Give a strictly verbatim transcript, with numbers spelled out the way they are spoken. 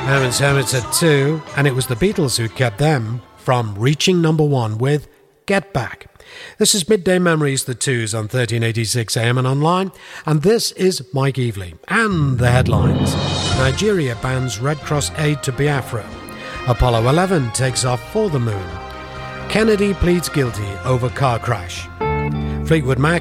Herman's Hermits at two, and it was the Beatles who kept them from reaching number one with Get Back. This is Midday Memories, the Twos on thirteen eighty-six A M and online, and this is Mike Evely. And the headlines. Nigeria bans Red Cross aid to Biafra. Apollo eleven takes off for the moon. Kennedy pleads guilty over car crash. Fleetwood Mac